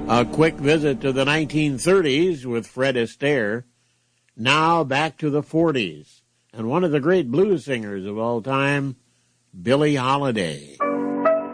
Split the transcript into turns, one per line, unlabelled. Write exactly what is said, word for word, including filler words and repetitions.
A quick visit to the nineteen thirties with Fred Astaire. Now back to the forties. And one of the great blues singers of all time, Billie Holiday.